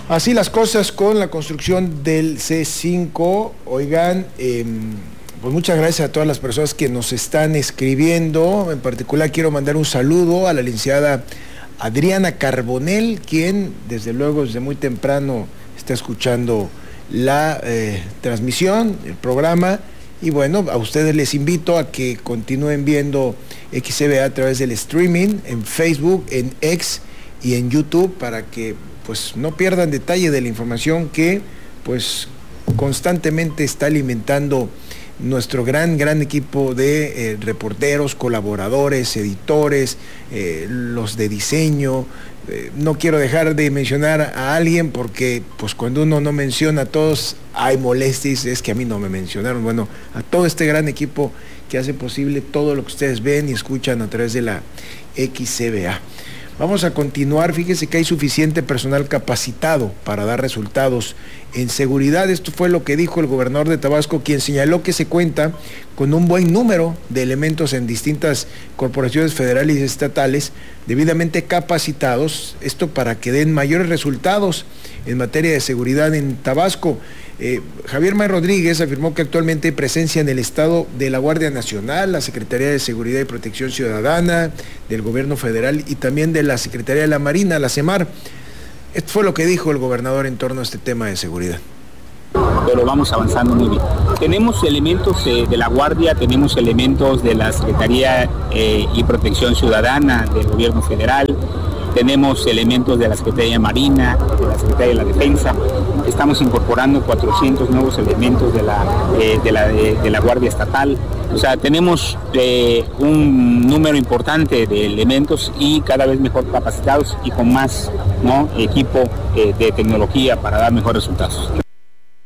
Así las cosas con la construcción del C5. Oigan, pues muchas gracias a todas las personas que nos están escribiendo. En particular quiero mandar un saludo a la licenciada Adriana Carbonell, quien desde luego desde muy temprano está escuchando la transmisión, el programa. Y bueno, a ustedes les invito a que continúen viendo XCBA a través del streaming, en Facebook, en X y en YouTube, para que pues no pierdan detalle de la información que pues constantemente está alimentando nuestro gran equipo de reporteros, colaboradores, editores, los de diseño. No quiero dejar de mencionar a alguien porque pues cuando uno no menciona a todos hay molestias, es que a mí no me mencionaron. Bueno, a todo este gran equipo que hace posible todo lo que ustedes ven y escuchan a través de la XCBA. Vamos a continuar. Fíjese que hay suficiente personal capacitado para dar resultados en seguridad. Esto fue lo que dijo el gobernador de Tabasco, quien señaló que se cuenta con un buen número de elementos en distintas corporaciones federales y estatales debidamente capacitados, esto para que den mayores resultados en materia de seguridad en Tabasco. Javier May Rodríguez afirmó que actualmente hay presencia en el estado de la Guardia Nacional, la Secretaría de Seguridad y Protección Ciudadana, del Gobierno Federal y también de la Secretaría de la Marina, la CEMAR. Esto fue lo que dijo el gobernador en torno a este tema de seguridad. Pero vamos avanzando muy bien. Tenemos elementos de la Guardia, tenemos elementos de la Secretaría y Protección Ciudadana del Gobierno Federal, tenemos elementos de la Secretaría de Marina, de la Secretaría de la Defensa. Estamos incorporando 400 nuevos elementos de la Guardia Estatal. O sea, tenemos un número importante de elementos y cada vez mejor capacitados y con más equipo de tecnología para dar mejores resultados.